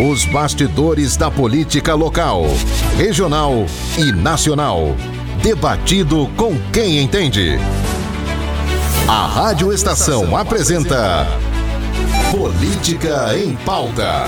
Os bastidores da política local, regional e nacional. Debatido com quem entende. A Rádio Estação apresenta Política em Pauta.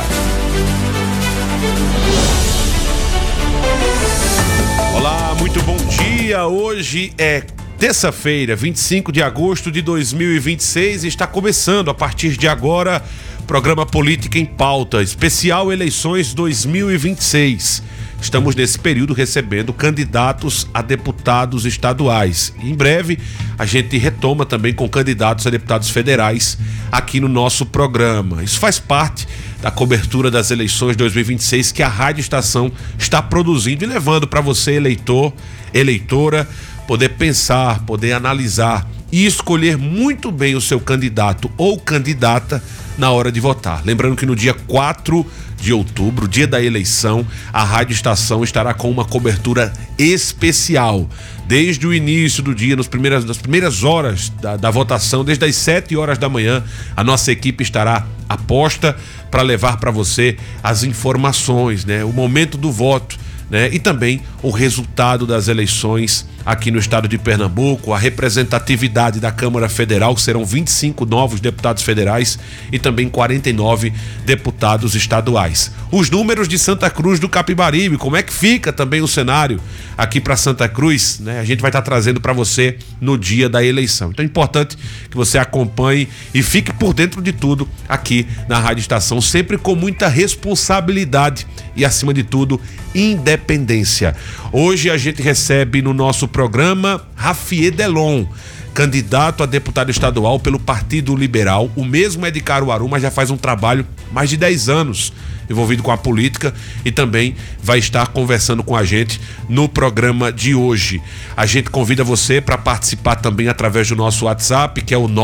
Olá, muito bom dia. Hoje é terça-feira, 25 de agosto de 2026 e está começando a partir de agora o programa Política em Pauta, especial Eleições 2026. Estamos nesse período recebendo candidatos a deputados estaduais. Em breve a gente retoma também com candidatos a deputados federais aqui no nosso programa. Isso faz parte da cobertura das eleições 2026 que a Rádio Estação está produzindo e levando para você, eleitor, eleitora, poder pensar, poder analisar e escolher muito bem o seu candidato ou candidata na hora de votar. Lembrando que no dia 4 de outubro, dia da eleição, a Rádio Estação estará com uma cobertura especial. Desde o início do dia, nas primeiras horas da votação, desde as 7 horas da manhã, a nossa equipe estará a posta para levar para você as informações, o momento do voto, e também o resultado das eleições aqui no estado de Pernambuco, a representatividade da Câmara Federal, que serão 25 novos deputados federais e também 49 deputados estaduais. Os números de Santa Cruz do Capibaribe, como é que fica também o cenário aqui para Santa Cruz, a gente vai estar trazendo para você no dia da eleição. Então é importante que você acompanhe e fique por dentro de tudo aqui na Rádio Estação, sempre com muita responsabilidade e, acima de tudo, independência. Hoje a gente recebe no nosso programa Rafiê Delon, candidato a deputado estadual pelo Partido Liberal. O mesmo é de Caruaru, mas já faz um trabalho mais de 10 anos envolvido com a política e também vai estar conversando com a gente no programa de hoje. A gente convida você para participar também através do nosso WhatsApp, que é o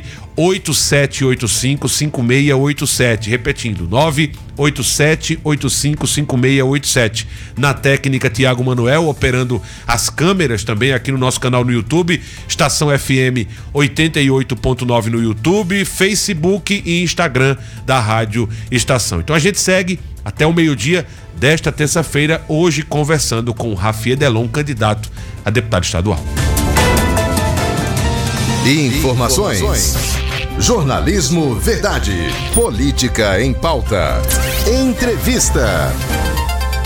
987855687, repetindo, 987855687. Na técnica, Tiago Manuel, operando as câmeras também aqui no nosso canal no YouTube, Estação FM 88.9 no YouTube, Facebook e Instagram da Rádio Estação. Então a gente segue até o meio-dia desta terça-feira, hoje conversando com o Rafiê Delon, candidato a deputado estadual. Informações. Jornalismo Verdade. Política em Pauta. Entrevista.